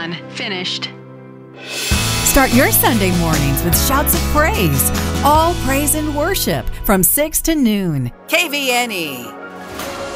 Done. Finished. Start your Sunday mornings with shouts of praise. All praise and worship from 6 to noon. KVNE.